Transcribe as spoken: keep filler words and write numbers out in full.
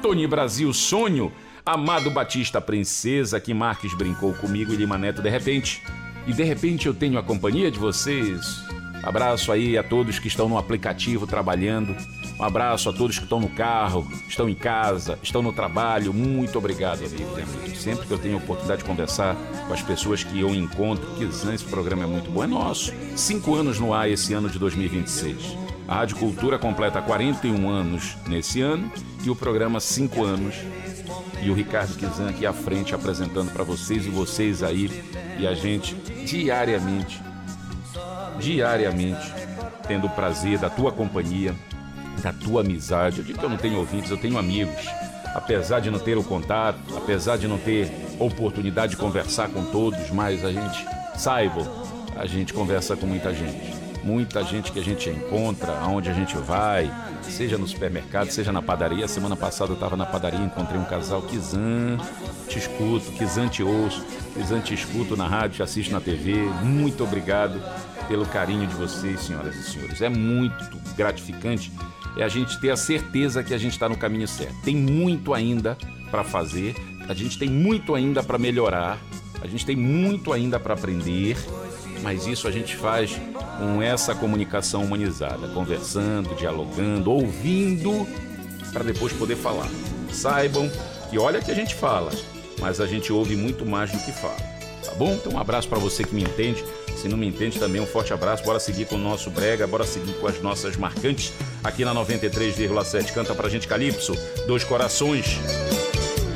Tony Brasil, Sonho, Amado Batista, Princesa, que Marques brincou comigo e Lima Neto, de repente. E de repente eu tenho a companhia de vocês. Abraço aí a todos que estão no aplicativo trabalhando. Um abraço a todos que estão no carro, estão em casa, estão no trabalho. Muito obrigado, amigo e amigo. Sempre que eu tenho a oportunidade de conversar com as pessoas que eu encontro, que esse programa é muito bom, é nosso. Cinco anos no ar esse ano de dois mil e vinte e seis. A Rádio Cultura completa quarenta e um anos nesse ano e o programa cinco anos. E o Ricardo Kizan aqui à frente apresentando para vocês e vocês aí. E a gente diariamente, diariamente, tendo o prazer da tua companhia, da tua amizade. Eu digo que eu não tenho ouvintes, eu tenho amigos. Apesar de não ter o contato, apesar de não ter oportunidade de conversar com todos, mas a gente, saiba, a gente conversa com muita gente. Muita gente que a gente encontra, aonde a gente vai, seja no supermercado, seja na padaria. Semana passada eu estava na padaria, encontrei um casal. Kizan, te escuto, Kizan te ouço, Kizan te escuto na rádio, te assisto na T V. Muito obrigado pelo carinho de vocês, senhoras e senhores. É muito gratificante é a gente ter a certeza que a gente está no caminho certo. Tem muito ainda para fazer, a gente tem muito ainda para melhorar, a gente tem muito ainda para aprender, mas isso a gente faz com essa comunicação humanizada, conversando, dialogando, ouvindo, para depois poder falar. Saibam que olha que a gente fala, mas a gente ouve muito mais do que fala, tá bom? Então um abraço para você que me entende. Se não me entende também, um forte abraço. Bora seguir com o nosso brega, bora seguir com as nossas marcantes aqui na noventa e três vírgula sete. Canta pra gente, Calypso, Dois Corações.